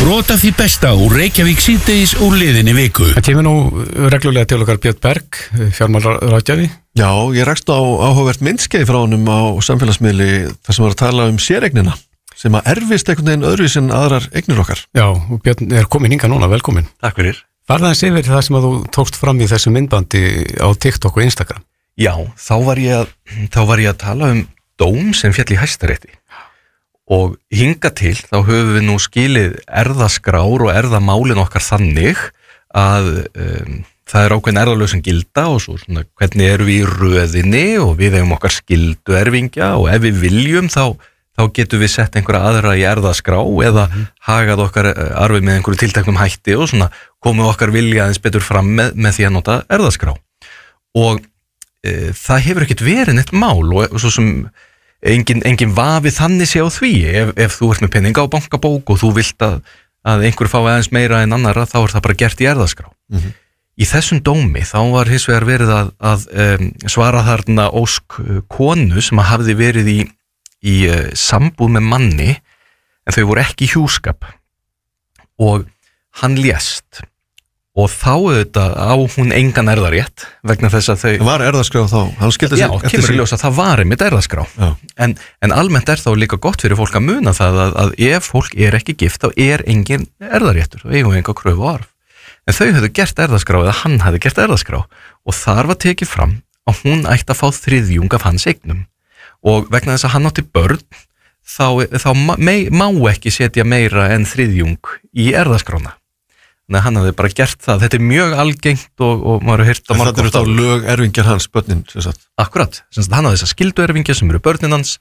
Brot af því besta úr Reykjavík síðdegis úr liðinni viku. Það kemur nú reglulega til okkar Björn Berg, fjármálaráðgjafi. Já, ég rakst á áhugavert myndskeið frá honum á samfélagsmiðli þar sem var að tala séreignina sem að erfist einhvern veginn öðruvísi en aðrar eignir okkar. Já, og Björn komin hingað núna, velkomin. Takk fyrir. Var það yfir það sem að þú tókst fram í þessu myndbandi á TikTok og Instagram? Já, þá var ég að tala dóm sem féll í Hæstarétti. Og hinga til, þá höfum við nú skilið erðaskrár og erðamálin okkar þannig að það er ákveðin erðalög sem gilda og svo svona hvernig erum við í röðinni og við hefum okkar skildu erfingja og ef við viljum þá getum við sett einhverja aðra í erðaskrá eða hagað okkar arfi með einhverju tilteknum hætti og svona komið okkar vilja aðeins betur fram með því að nota erðaskrá. Og það hefur ekkert verið neitt mál og svo sem engin vafi þannig sé á því ef þú ert með peninga á bankabók og þú vilt að einhver fái aðeins meira en annara þá er það bara gert í erðaskrá. Í þessum dómi þá var hins vegar verið að svara þarna ósk konu sem að hafði verið í sambúð með manni en þau voru ekki í hjúskap og hann lést og þá auðvitað á hún engan erðarétt vegna þess að þau var erðaskrá þá, hann skildi sig já, kemur í ljós að það var einmitt erðaskrá en almennt er þá líka gott fyrir fólk að muna það að ef fólk er ekki gift þá er engin erðaréttur og eigum enga kröfu og arf en þau höfðu gert erðaskrá eða hann hafði gert erðaskrá og þar var tekið fram að hún ætti að fá þriðjung af hans eignum og vegna þess að hann átti börn þá má ekki setja meira en þriðjung í erðaskrána. Þannig að hann hafði bara gert það. Þetta er mjög algengt og maður hefur heyrt á margum. Það eru þá lög erfingjar hans börnin, sem sagt. Akkurat. Sem sagt, hann hafði þessar skildu erfingjar sem eru börnin hans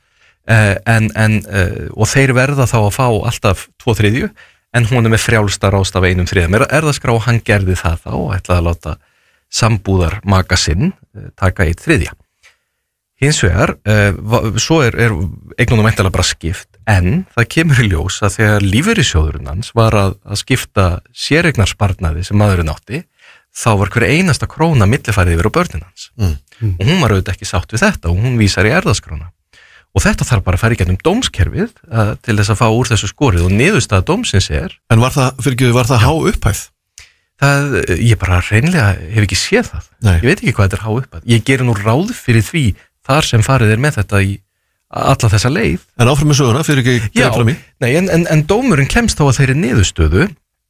og þeir verða þá að fá alltaf 2/3 en hún er með frjálsta ráðstafa 1/3 meira erðaskrá og hann gerði það þá og ætlaði að láta sambúðar maka sinn taka 1/3. Hins vegar, svo er eignunum meintilega bara skipt, en það kemur í ljós að þegar lífeyrissjóðurinn hans var að skipta séreignarsparnaði sem maðurinn átti, þá var hver einasta króna millifærið yfir á börnin hans. Og hún var auðvitað ekki sátt við þetta og hún vísar í erðaskrána. Og þetta þarf bara að fara í gegnum dómskerfið til þess að fá úr þessu skorið og niðurstaða dómsins er. En var það há upphæð? Ég bara hreinlega hef ekki séð það. Nei. Ég veit ekki hvað þetta er há upphæð. Ég geri nú ráð fyrir því þar sem farið er með þetta í alla þessa leið. En áfram með söguna, fyrir ekki greið fram í? Nei, en dómurinn kemst þá að þeirri niðurstöðu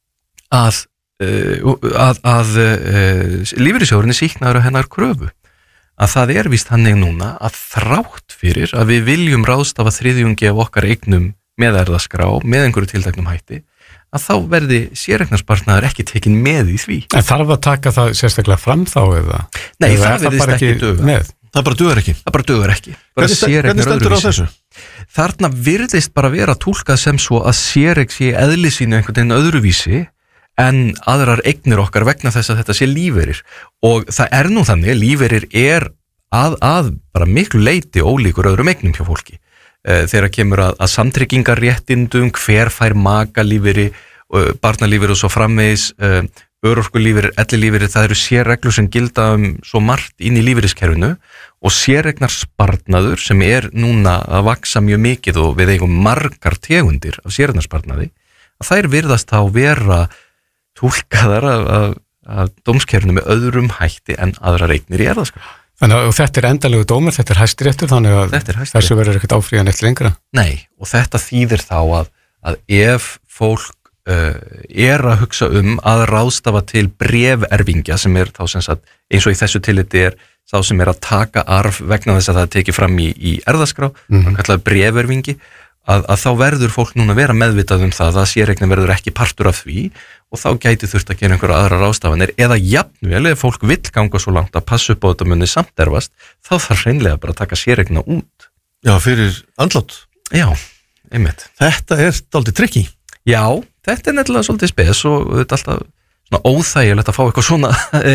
að lífeyrissjóðurinn er sýknaður á hennar kröfu. Að það er víst þannig núna að þrátt fyrir að við viljum ráðstafa þriðjungi af okkar eignum með erðaskrá, með einhverju tilteknum hætti, að þá verði séreignarsparnaður ekki tekin með í því. En þarf að taka það sérstaklega fram þá eða? Nei, það verðist ekki duga. Það bara dugar ekki? Það bara dugar ekki. Hvernig stendur á þessu? Þarna virðist bara vera túlkað sem svo að séreign sé eðli sínu einhvern veginn öðruvísi en aðrar eignir okkar vegna þess að þetta sé lífeyrir. Og það er nú þannig, lífeyrir er að bara miklu leyti ólíkur öðrum eignum hjá fólki. Þegar kemur að samtryggingarréttindum, hver fær makalífeyri, barnalífeyri og svo framvegis, örorkulífeyrir, ellilífeyrir, það eru sérreglur sem gilda svo margt inn í lífeyriskerfinu og séreignarsparnaður sem er núna að vaksa mjög mikið og við eigum margar tegundir af séreignarsparnaði, að þær virðast þá vera túlkaðar af dómskerfinu með öðrum hætti en aðrar eignir í erðaskrá. Þannig að þetta er endalegu dómur, þetta er Hæstiréttur, þannig að þessu verður ekkert áfríðan eitt lengra. Nei, og þetta þýðir þá að ef fólk er að hugsa að ráðstafa til bréferfingja sem er þá sem sagt, eins og í þessu tilliti er þá sem er að taka arf vegna þess að það er tekið fram í erðaskrá, kallaði bréferfingi, að þá verður fólk núna vera meðvitað það að séreignin verður ekki partur af því og þá gæti þurft að gera einhverja aðra ráðstafanir eða jafnvel ef fólk vill ganga svo langt að passa upp á þetta muni samt erfast, þá þarf hreinlega bara að taka séreigna út. Já, fyrir andlát. Já, einmitt. Þetta er dálítið tricky. Já, þetta er nefnilega svolítið spes og þetta er alltaf svona óþægilegt að fá eitthvað svona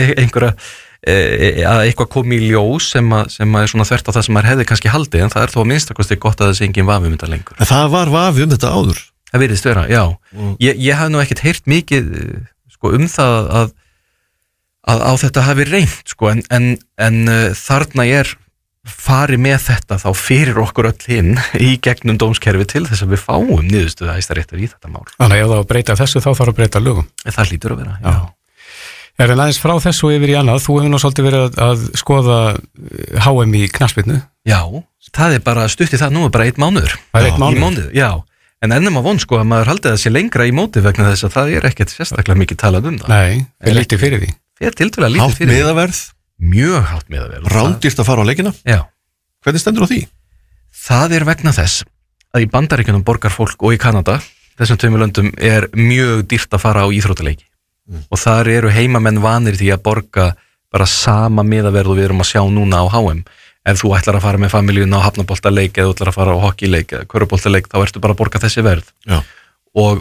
að eitthvað komi í ljós sem er svona þvert á það sem maður hefði kannski haldið en það er þó að minnstakosti gott að þessi engin vafi þetta lengur. En það var vafi þetta áður? Það virðist vera, já. Ég hafði nú ekkert heyrt mikið það að á þetta hafi reynt en þarna er fari með þetta þá fyrir okkur öll hinn í gegnum dómskerfi til þess að við fáum niðurstöðu Hæstaréttar í þetta mál. Þannig ef það að breyta þessu þá þarf að breyta lögum. Það hlýtur að vera, já. En aðeins frá þessu yfir í annað, þú hefur nú svolítið verið að skoða HM í knattspyrnu. Já, það bara stutt í það nú bara 1 mánuður. Það 1 mánuður? Já, en ennum að von sko að maður haldið að sé lengra í móti vegna þess að það ekkert sérstaklega mikið talað það. Nei, lítið fyrir því. Tiltölulega lítið fyrir því. Hátt miðaverð? Mjög hátt miðaverð. Rándýrt að fara á leikina? Já. Hvernig stendur á því? Það vegna þess að í Bandaríkjunum borgar fólk og í Kanada, þessum 2 löndum mjög dýrt að fara á íþróttaleiki. Og þar eru heimamenn vanir því að borga bara sama miðaverð og við erum að sjá núna á HM. Ef þú ætlar að fara með familíuna á hafnaboltaleik eða þú ætlar að fara á hockeyleik eða körfuboltaleik, þá ertu bara að borga þessi verð. Já. Og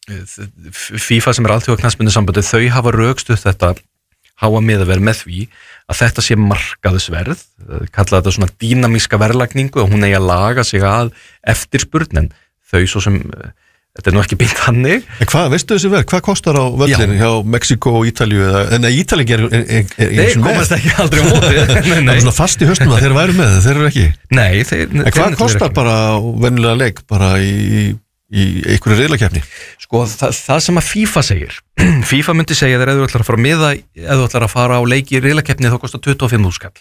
FIFA sem alþjóða knattspyrnusambandið, þau hafa rökstutt þetta HM miðaverð með því að þetta sé markaðsverð, kalla þetta svona dýnamíska verðlagningu og hún eigi að laga sig að eftirspurn, en þau svo sem þetta nú ekki beint hannig. En hvað, veistu þessi verð? Hvað kostar á völlinu hjá Mexíkó og Ítalíu? Nei, Ítalíu Nei, komast ekki aldrei á móti. Það er svona fast í höstum að þeir væru með, þeir eru ekki. Nei, en hvað kostar bara venjulega leik bara í einhverju riðlakeppni? Sko, það sem að FIFA segir. FIFA myndi segja þegar ef þú ætlar að fara að miða, ef þú ætlar að fara á leiki í riðlakeppni þá kostar 25.000 skall.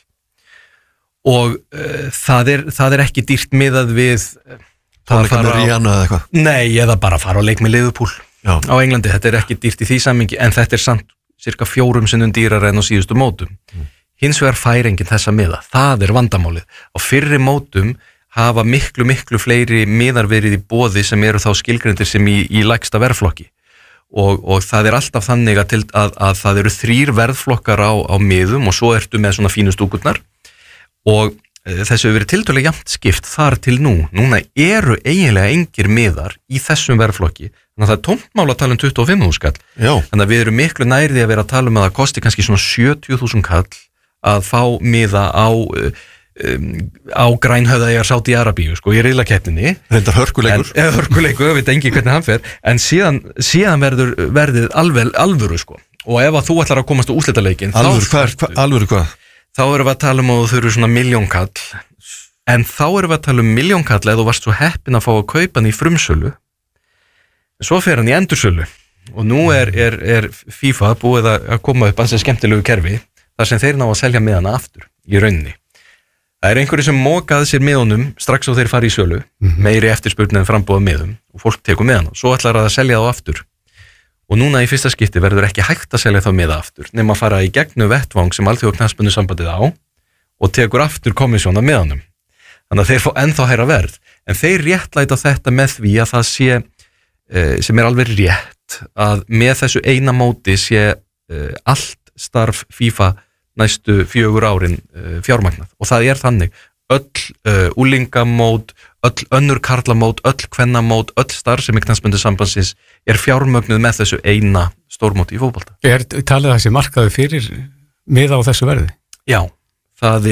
Og það ekki dýrt miðað við tónleika með Rihanna eða eitthvað? Nei, eða bara fara á leik með Liverpool á Englandi, þetta ekki dýrt í því sammingi, en þetta samt cirka 4 sinnum dýrara en á síðustu mótum. Hins vegar fær enginn þessa miða, það vandamálið. Á fyrri mótum hafa miklu fleiri miðar verið í boði sem eru þá skilgreindir sem í lægsta verðflokki og það alltaf þannig að það eru 3 verðflokkar á miðum og svo ertu með svona fínu stúkurnar og þessu hefur verið tiltölulega jafnt skipt þar til núna eru eiginlega engir miðar í þessum verðflokki, þannig að það tómtmál að tala um 25.000 skall. Þannig að við erum miklu nærði að vera að tala um að það kosti kannski svona 70.000 kall að fá miða á Grænhöfðaeyjar Sádi-Arabíu sko, í riðlakeppninni. Reyndar hörkuleikur. Hörkuleikur, við veit ekki hvernig hann fer, en síðan verður verðið alvöru sko. Og ef að þú ætlar að komast á úrslitaleikin Alvöru hvað? Þá erum við að tala um að þú eru svona 1 milljón kall, en þá erum við að tala um 1 milljón kall eða þú varst svo heppin að fá að kaupa hann í frumsölu, svo fer hann í endursölu og nú er FIFA búið að koma upp ansið skemmtilegu kerfi þar sem þeir ná að selja miðana aftur í rauninni. Það einhverju sem mókaði sér miðunum strax og þeir fara í sölu, meiri eftirspurn en frambúða miðum og fólk tekur miðana og svo ætlar að selja þá aftur. Og núna í fyrsta skipti verður ekki hægt að selja þá miða aftur nema að fara í gegnum vettvang sem alþjóða knattspyrnusambandið á og tekur aftur komissjón af miðanum. Þannig að þeir fá ennþá hærra verð. En þeir réttlæta þetta með því að það sé, sem alveg rétt, að með þessu eina móti sé allt starf FIFA næstu 4 árin fjármagnað. Og það þannig. Öll úlingamót, öll önnur karlamót, öll kvennamót, öll starf sem knattspyrnusambandsins fjármögnuð með þessu eina stórmóti í fótbolta. Talið þessi markaði fyrir miða á þessu verði? Já, það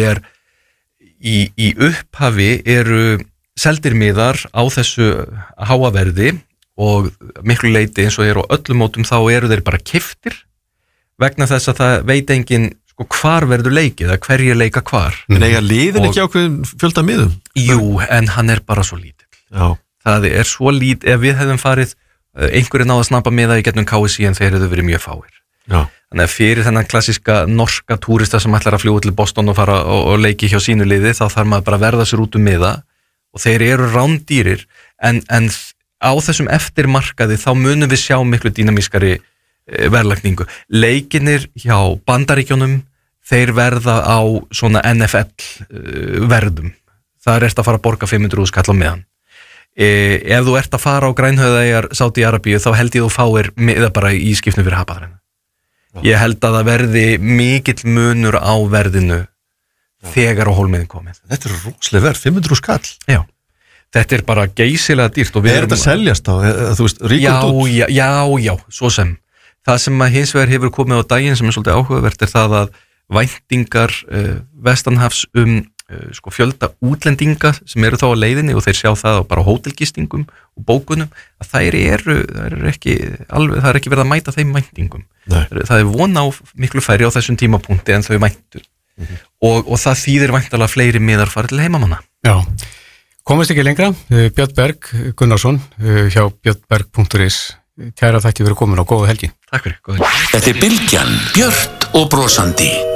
í upphafi eru seldir miðar á þessu háa verði og miklu leyti eins og á öllum mótum þá eru þeir bara keyptir vegna þess að það veit enginn hvar verður leikið, eða hverjir leika hvar. En eiga liðin ekki ákveðin fjölda miðum? Jú, en hann bara svo lítill. Já. Það svo lítill, ef við hefðum farið einhverju náða að snappa miða í gegnum KSI en þeir hefðu verið mjög fáir. Já. Þannig að fyrir þennan klassíska norska túrista sem ætlar að fljúga til Boston og fara og leiki hjá sínu liði, þá þarf maður bara að verða sér út miða og þeir eru rándýrir, en á þessum eftirmarkaði þá munum við sjá miklu dýnamískari verðlagningu. Leikinir hjá Bandaríkjunum, þeir verða á svona NFL verðum. Það að fara að borga 500 skall á meðan. Ef þú að fara á Grænhöfðaeyjar Sádi-Arabíu, þá held ég þú fáir miða bara í skipnum fyrir hapaðræna. Ég held að það verði mikill munur á verðinu þegar á hólmiðin komið. Þetta rosalega verð, 500 skall? Já. Þetta bara geysilega dýrt. Þetta seljast á? Þú veist, ríkur út? Já, svo sem. Það sem að hins vegar hefur komið á daginn sem svolítið áhugavert það að væntingar vestanhafs fjölda útlendinga sem eru þá á leiðinni og þeir sjá það á bara hótelgistingum og bókunum að það er ekki verið að mæta þeim væntingum. Nei. Það von á miklu færri á þessum tímapunkti en þau væntu. og það þýðir væntanlega fleiri miðar farið til heimamanna. Já, komist ekki lengra. Björn Berg Gunnarsson hjá björnberg.is. Kæra þætti fyrir komin og góða helgi. Takk fyrir, góða helgi. Þetta er Bylgjan, björt og brosandi.